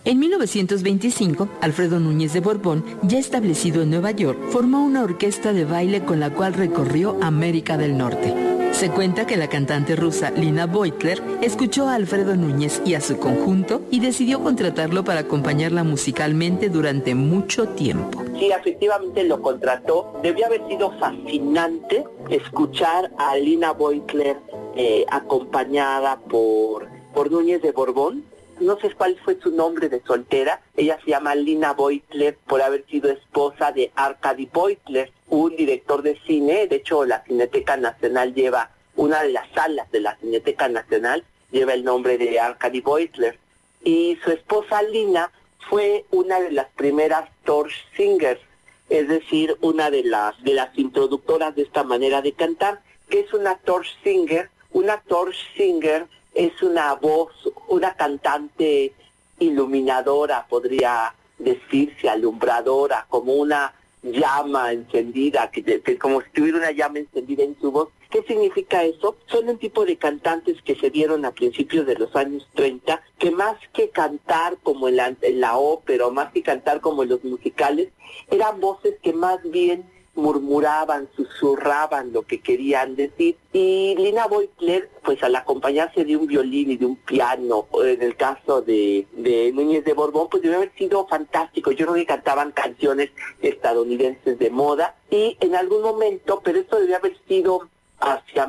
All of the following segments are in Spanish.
En 1925, Alfredo Núñez de Borbón, ya establecido en Nueva York, formó una orquesta de baile con la cual recorrió América del Norte. Se cuenta que la cantante rusa Lina Beutler escuchó a Alfredo Núñez y a su conjunto y decidió contratarlo para acompañarla musicalmente durante mucho tiempo. Sí, efectivamente lo contrató. Debió haber sido fascinante escuchar a Lina Beutler acompañada por Núñez de Borbón. No sé cuál fue su nombre de soltera. Ella se llama Lina Beutler por haber sido esposa de Arkady Beutler, un director de cine. De hecho, la Cineteca Nacional lleva, una de las salas de la Cineteca Nacional lleva el nombre de Arkady Beutler. Y su esposa Lina fue una de las primeras torch singers, es decir, una de las introductoras de esta manera de cantar. ¿Qué es una torch singer? Una torch singer es una voz, una cantante iluminadora, podría decirse, alumbradora, como una llama encendida, que como si tuviera una llama encendida en su voz. ¿Qué significa eso? Son un tipo de cantantes que se dieron a principios de los años 30, que más que cantar como en la ópera, o más que cantar como en los musicales, eran voces que más bien murmuraban, susurraban lo que querían decir. Y Lina Beutler, pues al acompañarse de un violín y de un piano, en el caso de Núñez de Borbón, pues debe haber sido fantástico. Yo creo que cantaban canciones estadounidenses de moda, y en algún momento, pero esto debe haber sido hacia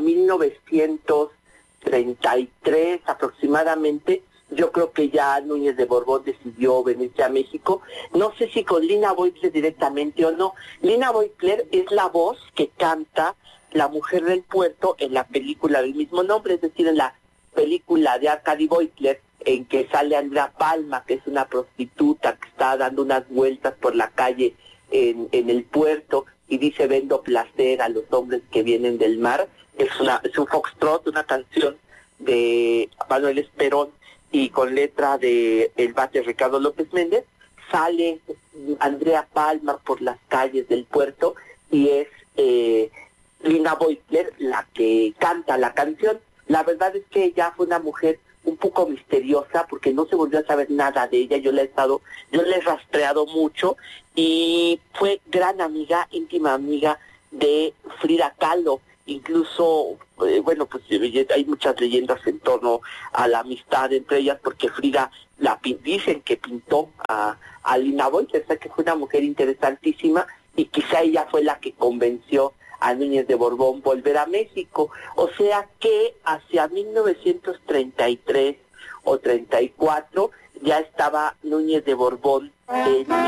1933 aproximadamente, yo creo que ya Núñez de Borbón decidió venirse a México. No sé si con Lina Beutler directamente o no. Lina Beutler es la voz que canta la mujer del puerto en la película del mismo nombre, es decir, en la película de Arkady Beutler, en que sale Andrea Palma, que es una prostituta que está dando unas vueltas por la calle en el puerto y dice: vendo placer a los hombres que vienen del mar. Es un foxtrot, una canción de Manuel Esperón, y con letra de el bate Ricardo López Méndez. Sale Andrea Palma por las calles del puerto y es Lina Beutler la que canta la canción. La verdad es que ella fue una mujer un poco misteriosa, porque no se volvió a saber nada de ella. Yo la he rastreado mucho, y fue gran amiga, íntima amiga de Frida Kahlo. Incluso, bueno, pues hay muchas leyendas en torno a la amistad entre ellas, porque Frida dicen que pintó a Lina Beutler, o sea que fue una mujer interesantísima, y quizá ella fue la que convenció a Núñez de Borbón volver a México. O sea que hacia 1933 o 34 ya estaba Núñez de Borbón en